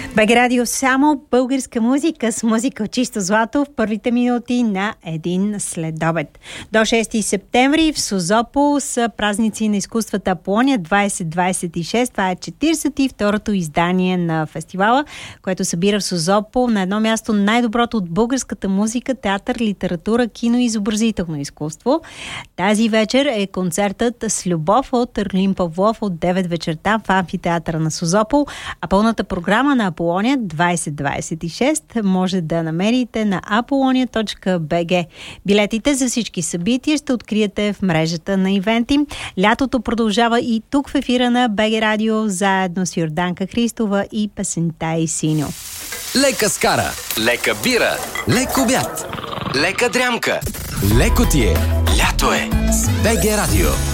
БГ Радио само българска музика с музика от чисто злато в първите минути на един следобед. До 6 септември в Созопол са празници на изкуствата Аполония 2026. Това е 42-то издание на фестивала, което събира в Созопол на едно място най-доброто от българската музика, театър, литература, кино и изобразително изкуство. Тази вечер е концертът с любов от Орлин Павлов от 9 вечерта в амфитеатъра на Созопол, а пълната програма на Аполония 2026 може да намерите на apolonia.bg. Билетите за всички събития ще откриете в мрежата на ивенти. Лятото продължава и тук в ефира на БГ Радио, заедно с Йорданка Христова и песента и Синьо. Лека скара, лека бира, лек обяд, лека дрямка. Леко ти е, лято е с БГ Радио.